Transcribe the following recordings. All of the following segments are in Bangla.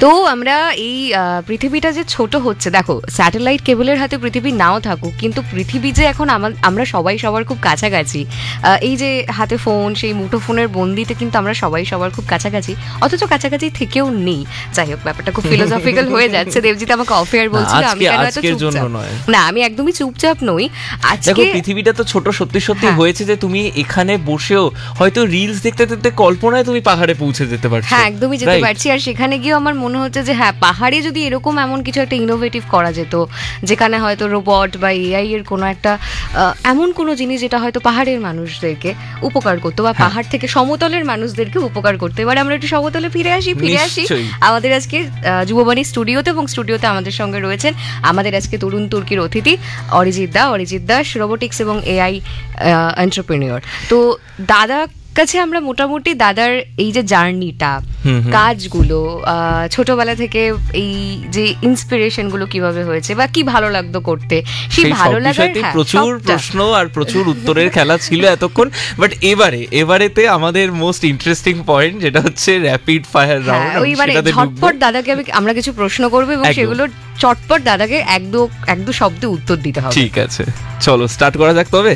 তো আমরা এই পৃথিবীটা যে ছোট হচ্ছে, দেখো স্যাটেলাইট কেবলের হাতে পৃথিবী নাও থাকুক, কিন্তু পৃথিবী যে এখন আমরা সবাই সবার খুব কাছাকাছি। এই যে হাতে ফোন, সেই মুঠো ফোনের বন্দিতে কিন্তু আমরা সবাই সবার খুব কাছাকাছি, অথচ কাছাকাছি থেকেও নেই। যাই হোক, ব্যাপারটা খুব ফিলোসফিক্যাল হয়ে যাচ্ছে। দেবজিৎ আমাকে অফ এয়ার বলছিল আমি কেন এত চুপচাপ। না, আমি একদমই চুপচাপ নই। আজকে পৃথিবীটা তো ছোট সত্যি সত্যি হয়েছে যে তুমি এখানে বসেও হয়তো রিলস দেখতে দেখতে কল্পনায় তুমি পাহাড়ে পৌঁছে যেতে পারছো। হ্যাঁ, একদমই যেতে পারছি। আর সেখানে গিয়েও আমার মনে হচ্ছে যে হ্যাঁ, পাহাড়ে যদি এরকম এমন কিছু একটা ইনোভেটিভ করা যেত, যেখানে হয়তো রোবট বা এআই এর কোনো একটা এমন কোনো জিনিস যেটা হয়তো পাহাড়ের মানুষদেরকে উপকার করতো, বা পাহাড় থেকে সমতলের মানুষদেরকে উপকার করতো। এবারে আমরা একটু সমতলে ফিরে আসি আমাদের আজকে যুববাণী স্টুডিওতে, এবং স্টুডিওতে আমাদের সঙ্গে রয়েছেন আমাদের আজকে তরুণ তুর্কির অতিথি অরিজিৎ দাস, রোবোটিক্স এবং এআই এন্টারপ্রেনিউর। তো দাদা কাছে আমরা মোটামুটি দাদার এই যে জার্নিটা, কাজগুলো, ছোটবেলা থেকে এই যে ইন্সপিরেশন গুলো কিভাবে হয়েছে বা কি ভালো লাগতো করতে, সেই ভালো লাগার প্রচুর প্রশ্ন আর প্রচুর উত্তরের খেলা ছিল এতক্ষণ। বাট এবারেতে আমাদের মোস্ট ইন্টারেস্টিং পয়েন্ট, যেটা হচ্ছে র্যাপিড ফায়ার রাউন্ড। ওইবারে ঝটপট দাদাকে আমরা কিছু প্রশ্ন করবো এবং সেগুলো চটপট দাদাকে এক দু শব্দে উত্তর দিতে হবে। ঠিক আছে, চলো স্টার্ট করা যাক তবে।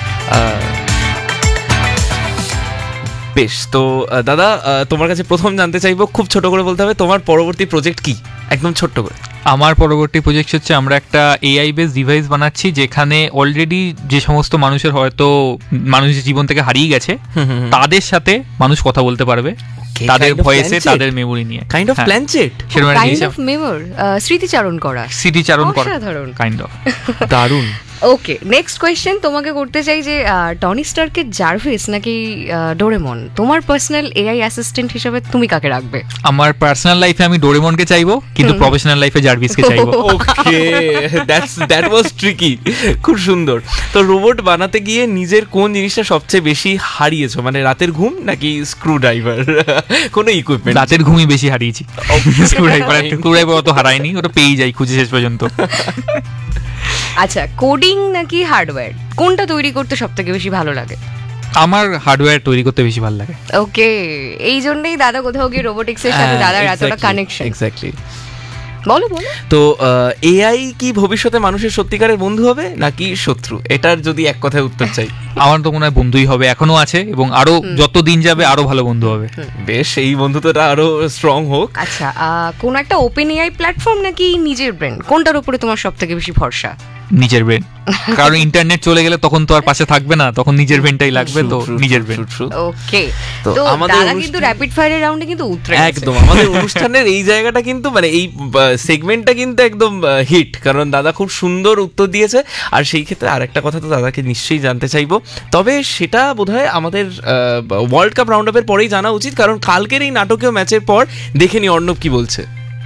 বেশ, তো দাদা তোমার কাছে প্রথম জানতে চাইবো, খুব ছোট করে বলতে হবে, তোমার পরবর্তী প্রজেক্ট কি, একদম ছোট্ট করে। আমার পরবর্তী প্রজেক্ট হচ্ছে আমরা একটা এআই বেস ডিভাইস বানাচ্ছি, যেখানে অলরেডি যে সমস্ত মানুষের হয়তো মানুষের জীবন থেকে হারিয়ে গেছে তাদের সাথে মানুষ কথা বলতে পারবে, তাদের ভয়েসে, তাদের মেমোরি নিয়ে। কাইন্ড অফ প্ল্যানচেট, স্মৃতিচারণ করা, সাধারণ কাইন্ড অফ। দারুণ। ওকে, নেক্সট কোয়েশ্চেন তোমাকে করতে চাই যে টনি স্টার্কের জার্ভিস নাকি ডোরেমন, তোমার পার্সোনাল এআই অ্যাসিস্ট্যান্ট হিসেবে তুমি কাকে রাখবে? আমার পার্সোনাল লাইফে আমি ডোরেমনকে চাইবো, কিন্তু প্রফেশনাল লাইফে জার্ভিসকে চাইবো। ওকে, দ্যাট ওয়াজ ট্রিকি, খুব সুন্দর। তো রোবট বানাতে গিয়ে নিজের কোন জিনিসটা সবচেয়ে বেশি হারিয়েছো, মানে রাতের ঘুম নাকি স্ক্রু ড্রাইভার, কোনো ইকুইপমেন্ট? রাতের ঘুমই বেশি হারিয়েছি, স্ক্রু ড্রাইভার অত হারায়নি, ওটা পেয়ে যাই খুঁজে শেষ পর্যন্ত। আচ্ছা, কোডিং নাকি হার্ডওয়্যার, কোনটা তৈরি করতে সব থেকে বেশি ভালো লাগে? আমার হার্ডওয়্যার তৈরি করতে বেশি ভালো লাগে। ওকে, এই জন্যই দাদা কোথাও গিয়ে রোবোটিক্স এর সাথে দাদার এতটা কানেকশন। এক্স্যাক্টলি। বলো। তো এআই কি ভবিষ্যতে মানুষের সত্যিকারের বন্ধু হবে নাকি শত্রু, এটার যদি এক কথায় উত্তর চাই? আমার তো মনে হয় বন্ধুই হবে, এখনো আছে এবং আরো যত দিন যাবে আরো ভালো বন্ধু হবে। বেশ, এই বন্ধুত্বটা আরো স্ট্রং হোক। আচ্ছা, কোন একটা ওপেন এআই প্ল্যাটফর্ম নাকি নিজের ব্রেন, কোনটার উপরে তোমার সব থেকে বেশি ভরসা? নিজের ব্রেন, কারণ ইন্টারনেট চলে গেলে তখন তো আর পাশে থাকবে না, তখন নিজের ব্রেনটাই লাগবে, তো নিজের ব্রেন। ওকে, তো দাদা কিন্তু র্যাপিড ফায়ারের রাউন্ডে কিন্তু উতরে গেছে একদম। আমাদের অনুষ্ঠানের এই জায়গাটা কিন্তু, মানে এই সেগমেন্টটা কিন্তু একদম হিট, কারণ দাদা খুব সুন্দর উত্তর দিয়েছে। আর সেই ক্ষেত্রে আরেকটা কথা তো দাদাকে নিশ্চয়ই জানতে চাইবো, তবে সেটা বোধহয় আমাদের ওয়ার্ল্ড কাপ রাউন্ড আপের পরেই জানা উচিত, কারণ কালকের এই নাটকীয় ম্যাচের পর দেখে নি অর্ণব কি বলছে।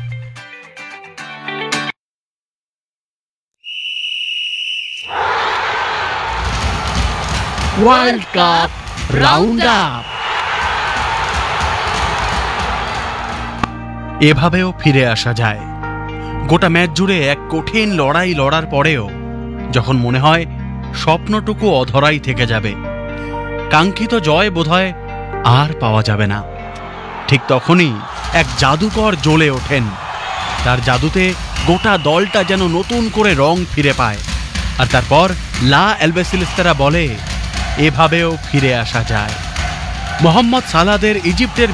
World cup round up. এভাবেও ফিরে আসা যায়। গোটা ম্যাচ জুড়ে এক কঠিন লড়াই লড়ার পরেও যখন মনে হয় স্বপ্নটুকু অধরাই থেকে যাবে, কাঙ্ক্ষিত জয় বোধহয় আর পাওয়া যাবে না, ঠিক তখনই এক জাদুকর জ্বলে ওঠেন। তার জাদুতে গোটা দলটা যেন নতুন করে রং ফিরে পায়। আর তারপর লা অ্যালবিসেলেস্তারা বলে, এভাবেও ফিরে আসা যায়। মোহাম্মদ সালাদের ইজিপ্টের